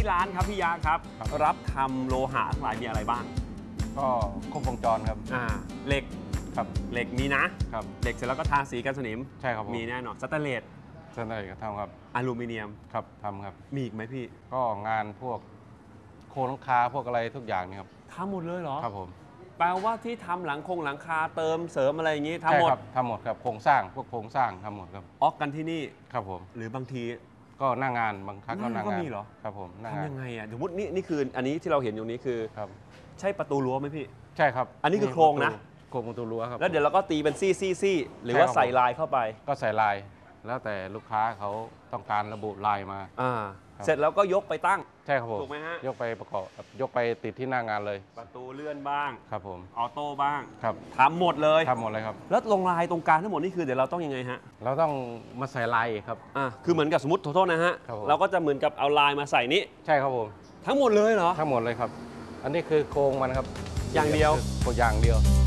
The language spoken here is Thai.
ที่ร้านครับพี่ยะครับรับทำโลหะทั้งหลายมีอะไรบ้างก็ครบวงจรครับเหล็กครับเหล็กมีนะครับเหล็กเสร็จแล้วก็ทาสีกันสนิมใช่ครับมีแน่นอนสแตนเลสก็ทำครับอลูมิเนียมครับทำครับมีอีกไหมพี่ก็งานพวกโครงหลังคาพวกอะไรทุกอย่างนี่ครับทำหมดเลยเหรอครับผมแปลว่าที่ทำหลังคาเติมเสริมอะไรอย่างนี้ทำหมดทำหมดครับโครงสร้างพวกโครงสร้างทำหมดครับออกกันที่นี่ครับผมหรือบางทีก็หน้างานบางครั้งก็หน้างานมีเหรอครับผมทำยังไงอ่ะสมมตินี่คืออันนี้ที่เราเห็นอยู่นี้คือครับใช่ประตูรั้วไหมพี่ใช่ครับอันนี้คือโครงนะโครงประตูรั้วครับแล้วเดี๋ยวเราก็ตีเป็นซี่หรือว่าใส่ลายเข้าไปก็ใส่ลายแล้วแต่ลูกค้าเขาต้องการระบุลายมาเสร็จแล้วก็ยกไปตั้งใช่ครับผมถูกไหมฮะยกไปประกอบยกไปติดที่หน้างานเลยประตูเลื่อนบ้างครับผมออโต้บ้างครับทำหมดเลยครับแล้วลงลายตรงกลางทั้งหมดนี่คือเดี๋ยวเราต้องยังไงฮะเราต้องมาใส่ลายครับคือเหมือนกับสมมติโทษนะฮะเราก็จะเหมือนกับเอาลายมาใส่นี้ใช่ครับผมทั้งหมดเลยเหรอทั้งหมดเลยครับอันนี้คือโครงมันครับอย่างเดียวอย่างเดียว